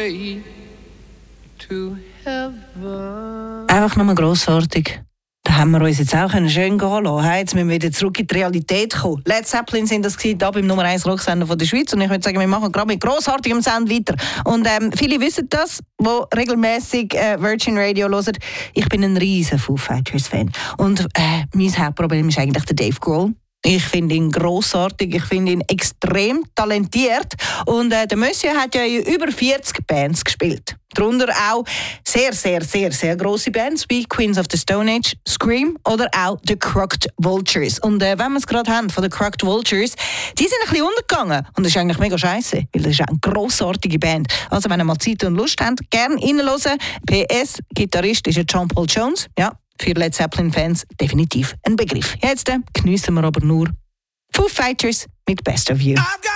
way to heaven. Einfach nur grossartig. Da haben wir uns jetzt auch schön gehen lassen. Jetzt müssen wir wieder zurück in die Realität kommen. Led Zeppelin sind das hier beim Nummer 1 Rocksender von der Schweiz. Und ich würde sagen, wir machen gerade mit grossartigem Sound weiter. Und viele wissen das, die regelmäßig Virgin Radio hören. Ich bin ein riesen Foo Fighters Fan. Und mein Hauptproblem ist eigentlich der Dave Grohl. Ich finde ihn grossartig, ich finde ihn extrem talentiert. Und der Monsieur hat ja in über 40 Bands gespielt. Darunter auch sehr, sehr, sehr, sehr grosse Bands wie Queens of the Stone Age, Scream oder auch The Crooked Vultures. Und wenn wir es gerade haben von The Crooked Vultures, die sind ein bisschen untergegangen. Und das ist eigentlich mega scheiße, weil das ist eine grossartige Band. Also wenn ihr mal Zeit und Lust habt, gerne reinhören. PS, Gitarrist ist John Paul Jones. Ja, für Led Zeppelin-Fans definitiv ein Begriff. Jetzt geniessen wir aber nur Foo Fighters mit Best of You.